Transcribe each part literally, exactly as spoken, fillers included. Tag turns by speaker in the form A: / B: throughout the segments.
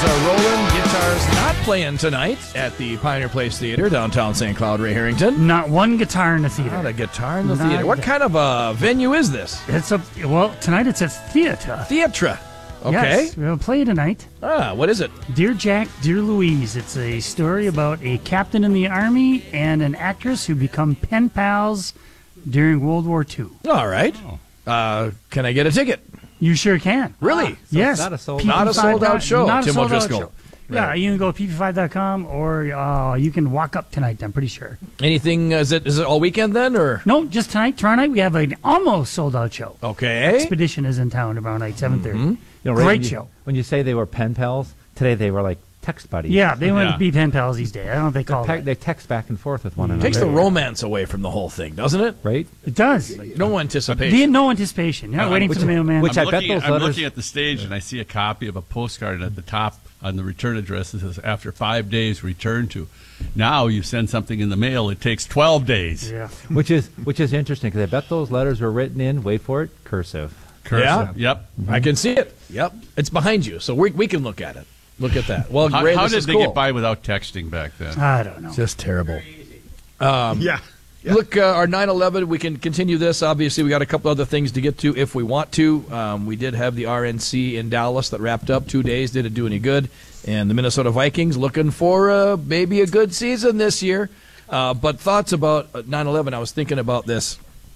A: are rolling. Guitars not playing tonight at the Pioneer Place Theater, downtown Saint Cloud, Ray Harrington.
B: Not one guitar in the theater.
A: Not a guitar in the
B: Not
A: theater. What
B: a-
A: kind of a venue is this?
B: It's a well tonight. It's a theater.
A: Theatra. Okay.
B: Yes, we'll play tonight.
A: Ah, what is it?
B: Dear Jack, Dear Louise. It's a story about a captain in the army and an actress who become pen pals during World War Two.
A: All right. Uh, can I get a ticket?
B: You sure can.
A: Really?
C: So
B: Yes.
C: It's not a sold
B: P P
A: Not a sold-out show,
B: Not a
A: Tim
B: sold-out
A: O'Driscoll.
B: show. Yeah, you can go to p p five dot com or uh, you can walk up tonight, I'm pretty sure.
A: Anything? Is it is it all weekend then, or?
B: No, just tonight. Tomorrow night we have an almost sold-out show.
A: Okay.
B: Expedition is in town tomorrow night, seven thirty.
C: You know, Ray,
B: Great
C: when you-
B: show.
C: When you say they were pen pals, today they were like text buddies.
B: Yeah, they want
D: Yeah.
B: to be pen pals these days. I don't know if they call
C: Te-
B: it.
C: they text back and forth with one
A: It
C: another.
A: takes the romance away from the whole thing, doesn't it?
C: right?
B: It does.
A: No anticipation.
B: The, no anticipation. You're not
D: Uh,
B: waiting
D: which-
B: for the mailman.
C: which
D: I'm,
C: I bet
D: looking,
C: those
D: I'm
C: letters-
D: looking at the stage and I see a copy of a postcard at the top on the return address that says, after five days, return to. Now you send something in the mail, it takes twelve days.
B: yeah.
C: which is which is interesting because I bet those letters were written in. Wait for it, cursive.
D: Cursive.
A: Yeah.
D: Yep.
A: I can see it. Yep. It's behind you, so we we can look at it. Look at that. Well,
D: How,
A: Ray,
D: how
A: this
D: did
A: is
D: they
A: cool.
D: get by without texting back then?
B: I don't know.
A: Just terrible. Um,
D: yeah.
A: Look, uh, our nine eleven, we can continue this. Obviously, we got a couple other things to get to if we want to. Um, we did have the R N C in Dallas that wrapped up two days. Did it do any good? And the Minnesota Vikings looking for uh, maybe a good season this year. Uh, but thoughts about nine eleven, I was thinking about this.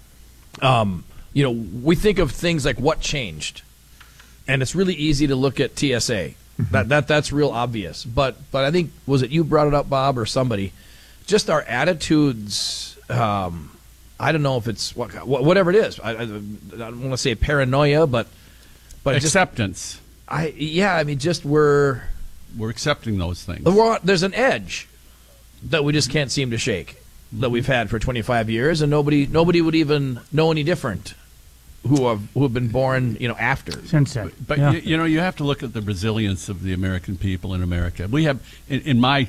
A: Um, you know, we think of things like what changed. And it's really easy to look at T S A. That that That's real obvious. But but I think, was it you brought it up, Bob, or somebody? Just our attitudes, um, I don't know if it's what, whatever it is. I, I, I don't want to say paranoia, but but just,
D: Acceptance.
A: I yeah, I mean, just we're,
D: We're accepting those things.
A: we're there's an edge that we just can't seem to shake that we've had for twenty-five years, and nobody nobody would even know any different who have who have been born, you know, after.
B: Since then.
D: But
B: yeah.
D: you, you know, you have to look at the resilience of the American people in America. We have, in, in my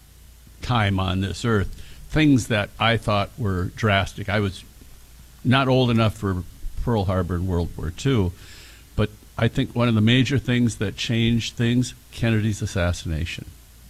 D: time on this earth, things that I thought were drastic. I was not old enough for Pearl Harbor and World War Two, but I think one of the major things that changed things, Kennedy's assassination.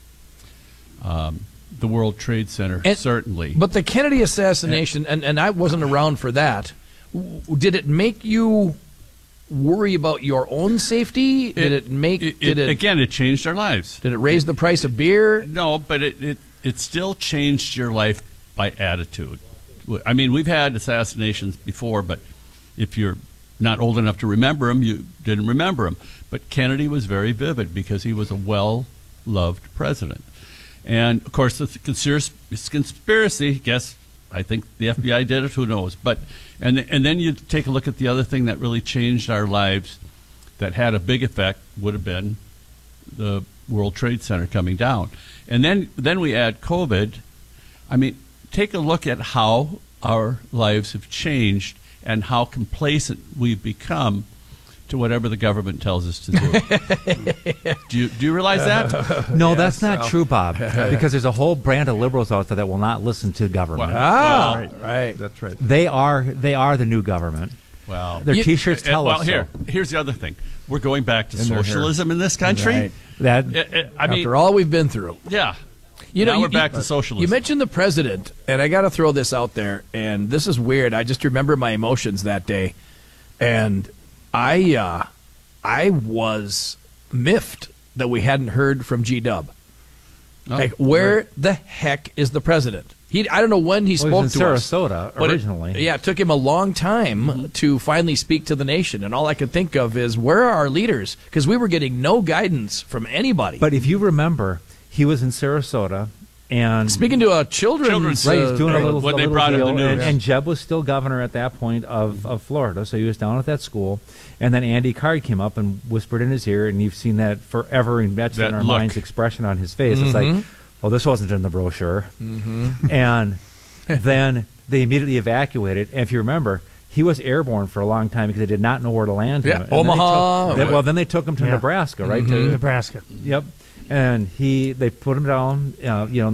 D: Um, the World Trade Center,
A: And-
D: certainly.
A: But the Kennedy assassination, and, and I wasn't around for that, w- did it make you worry about your own safety? Did it, make,
D: it-
A: did it,
D: again, it changed our lives.
A: did it raise the price of beer?
D: No, but it, it, it still changed your life by attitude. I mean, we've had assassinations before, but if you're not old enough to remember them, you didn't remember them. But Kennedy was very vivid because he was a well-loved president. And, of course, the conspiracy, conspiracy, guess, I think the F B I did it, who knows. But and, and then you take a look at the other thing that really changed our lives that had a big effect would have been the World Trade Center coming down. And then, then we add COVID. I mean, take a look at how our lives have changed and how complacent we've become to whatever the government tells us to do. do, you, do you realize that?
C: No, that's not true, Bob. Because there's a whole brand of liberals out there that will not listen to government.
D: Well,
A: Ah,
D: well,
A: right.
E: That's right.
C: They are they are the new government.
D: well,
C: Their
A: You-
C: T-shirts
D: Uh,
C: tell
D: well,
C: us
D: here,
C: so.
D: here's the other thing. We're going back to
E: In their hair.
D: socialism in this country.
A: Right.
C: That
D: Uh, uh, I mean,
A: After all we've been through.
D: yeah.
A: You know,
D: now
A: you-
D: we're back
A: you-
D: to socialism.
A: You mentioned the president, and I got to throw this out there, and this is weird. I just remember my emotions that day, and I, uh, I was miffed that we hadn't heard from G Dub.
D: Oh,
A: Like, where
D: right.
A: the heck is the president? He, I don't know when he
C: well,
A: spoke
C: he was in
A: to us.
C: Sarasota
A: but it-
C: originally.
A: yeah, it took him a long time to finally speak to the nation, and all I could think of is, where are our leaders? Because we were getting no guidance from anybody.
C: But if you remember, he was in Sarasota and
A: speaking to a children's,
D: Children's-
C: right, he's
A: uh,
C: doing a little,
D: when
C: a
D: they
C: little
D: brought him
C: deal,
D: the news.
C: and, and Jeb was still governor at that point of, of Florida, so he was down at that school. And then Andy Card came up and whispered in his ear, and you've seen that forever etched
D: That
C: in our
D: look.
C: minds expression on his face. It's like, well, this wasn't in the brochure. Mm-hmm. And then they immediately evacuated. And if you remember, he was airborne for a long time because they did not know where to land him.
A: Yeah,
C: And then they
A: Omaha.
C: took- they- well, then they took him to
B: Yeah.
C: Nebraska, right?
B: to
C: To,
B: Nebraska.
C: Yep. And he, they put him down, uh, you know,